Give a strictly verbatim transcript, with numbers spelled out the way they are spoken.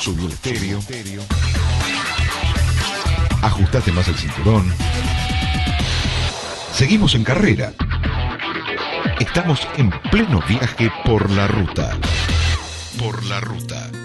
subí el estéreo, ajustate más el cinturón. Seguimos en carrera. Estamos en pleno viaje por la ruta. Por la ruta.